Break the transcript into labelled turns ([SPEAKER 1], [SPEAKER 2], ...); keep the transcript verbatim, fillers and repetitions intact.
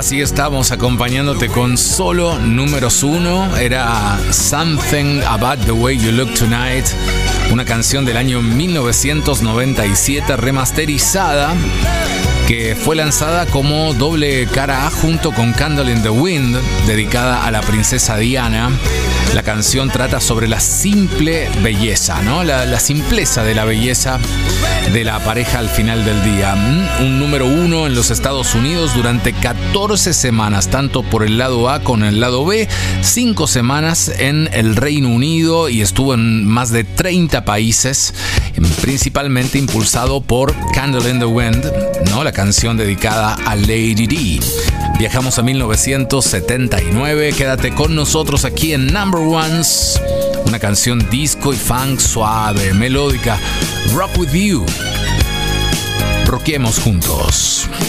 [SPEAKER 1] Así estamos acompañándote con solo números uno. Era Something About the Way You Look Tonight, una canción del año mil novecientos noventa y siete remasterizada, que fue lanzada como doble cara A junto con Candle in the Wind, dedicada a la princesa Diana. La canción trata sobre la simple belleza, ¿no? La, la simpleza de la belleza de la pareja al final del día. Un número uno en los Estados Unidos durante catorce semanas, tanto por el lado A como el lado B, cinco semanas en el Reino Unido y estuvo en más de treinta países, principalmente impulsado por Candle in the Wind, ¿no? La canción dedicada a Lady Di. Viajamos a mil novecientos setenta y nueve. Quédate con nosotros aquí en Number Ones. Una canción disco y funk suave, melódica. Rock with You. Rockiemos juntos.